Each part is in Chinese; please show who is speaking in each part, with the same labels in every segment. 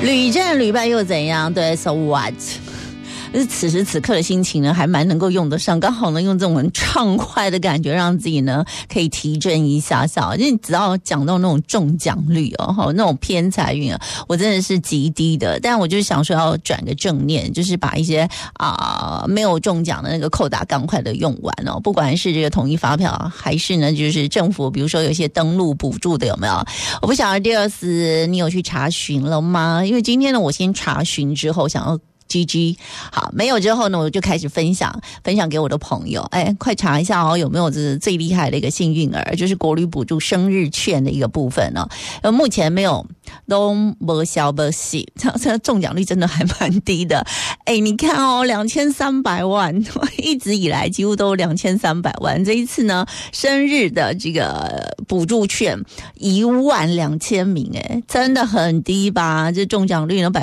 Speaker 1: 屡战屡败又怎样？对 ，so what？此时此刻的心情呢，还蛮能够用得上，刚好呢用这种很畅快的感觉，让自己呢可以提振一下下。因为只要讲到那种中奖率哦，那种偏财运啊，我真的是极低的。但我就想说要转个正念，就是把一些没有中奖的那个扣打赶快的用完哦。不管是这个统一发票，还是呢就是政府，比如说有一些登录补助的有没有？我不晓得第二次你有去查询了吗？因为今天呢，我先查询之后想要。GG 好，没有之后呢，我就开始分享给我的朋友。哎，快查一下哦，有没有这最厉害的一个幸运儿，就是国旅补助生日券的一个部分呢？目前没有，都没消没息，这中奖率真的还蛮低的。哎，你看哦，2300万，一直以来几乎都2300万。这一次呢，生日的这个补助券12000名，哎，真的很低吧？这中奖率呢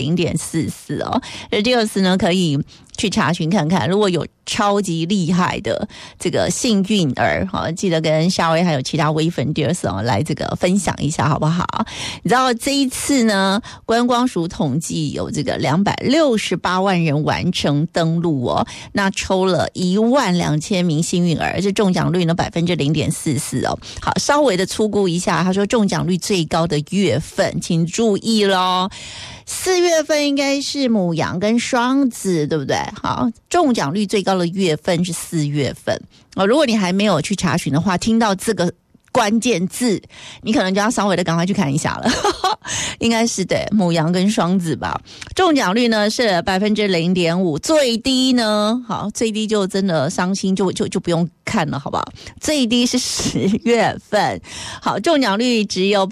Speaker 1: 0.44%哦。第二次呢，可以去查询看看，如果有超级厉害的这个幸运儿，好，记得跟夏威还有其他微粉第二次来这个分享一下好不好？你知道这一次呢，观光署统计有这个268万人完成登录哦，那抽了12000名幸运儿，这中奖率呢0.44%哦。好，稍微的粗估一下，他说中奖率最高的月份，请注意咯，4月份应该是牡羊跟双子，对不对？好，中奖率最高的月份是4月份哦。如果你还没有去查询的话，听到这个关键字，你可能就要稍微的赶快去看一下了。应该是对牡羊跟双子吧。中奖率呢是0.5%，最低呢，好，最低就真的伤心，就不用看了，好不好？最低是10月份，好，中奖率只有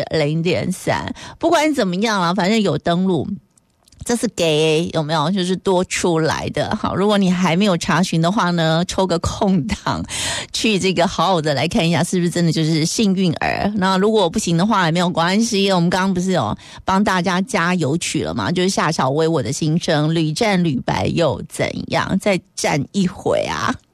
Speaker 1: 0.3%。不管怎么样啦，反正有登录。这是给有没有就是多出来的。好，如果你还没有查询的话呢，抽个空档去这个好好的来看一下，是不是真的就是幸运儿。那如果不行的话也没有关系，我们刚刚不是有帮大家加油曲了吗？就是夏小薇我的心声，屡战屡败又怎样，再战一回啊。